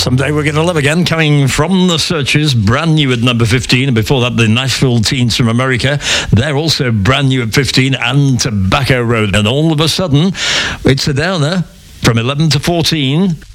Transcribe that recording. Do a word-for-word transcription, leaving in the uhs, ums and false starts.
Someday We're Gonna Love Again, coming from The Searchers, brand new at number fifteen, and before that the Nashville Teens from America, they're also brand new at fifteen, and Tobacco Road. And all of a sudden it's a downer from eleven to fourteen.